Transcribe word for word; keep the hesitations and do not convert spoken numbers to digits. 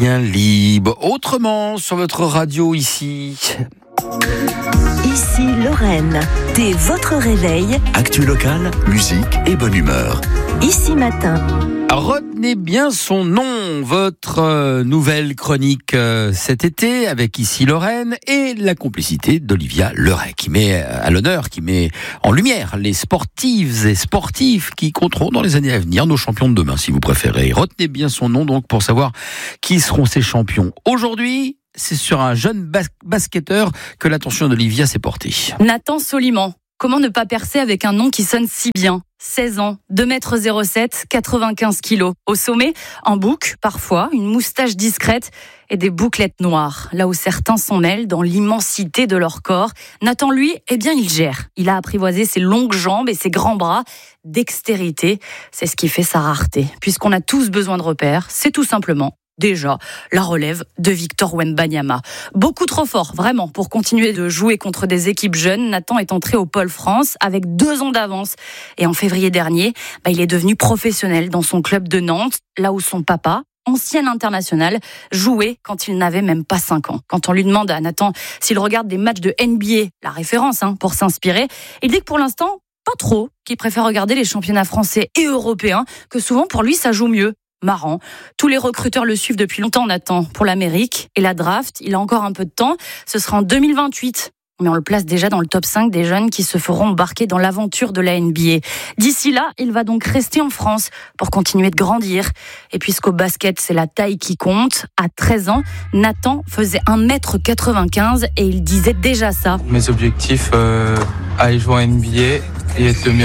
quotidien libre. Autrement, sur votre radio ici. Ici Lorraine, dès votre réveil. Actu locale, musique et bonne humeur. Ici Matin. Retenez bien son nom, votre euh, nouvelle chronique euh, cet été avec Ici Lorraine et la complicité d'Olivia Leray qui met à l'honneur, qui met en lumière les sportives et sportifs qui compteront dans les années à venir, nos champions de demain si vous préférez. Retenez bien son nom donc pour savoir qui seront ces champions. Aujourd'hui, c'est sur un jeune bas- basketteur que l'attention d'Olivia s'est portée. Nathan Soliman. Comment ne pas percer avec un nom qui sonne si bien ? seize ans, deux mètres zéro sept, quatre-vingt-quinze kilos. Au sommet, un bouc, parfois, une moustache discrète et des bouclettes noires. Là où certains s'en mêlent dans l'immensité de leur corps, Nathan, lui, eh bien, il gère. Il a apprivoisé ses longues jambes et ses grands bras. Dextérité, c'est ce qui fait sa rareté. Puisqu'on a tous besoin de repères, c'est tout simplement déjà la relève de Victor Wembanyama. Beaucoup trop fort, vraiment, pour continuer de jouer contre des équipes jeunes. Nathan est entré au Pôle France avec deux ans d'avance. Et en février dernier, bah, il est devenu professionnel dans son club de Nantes, là où son papa, ancien international, jouait quand il n'avait même pas cinq ans. Quand on lui demande à Nathan s'il regarde des matchs de N B A, la référence hein, pour s'inspirer, il dit que pour l'instant, pas trop, qu'il préfère regarder les championnats français et européens, que souvent pour lui ça joue mieux. Marrant. Tous les recruteurs le suivent depuis longtemps, Nathan, pour l'Amérique et la draft. Il a encore un peu de temps. Ce sera en deux mille vingt-huit. Mais on le place déjà dans le top cinq des jeunes qui se feront embarquer dans l'aventure de la N B A. D'ici là, il va donc rester en France pour continuer de grandir. Et puisqu'au basket, c'est la taille qui compte, à treize ans, Nathan faisait un mètre quatre-vingt-quinze et il disait déjà ça. Mes objectifs, euh, aller jouer en N B A et être le meilleur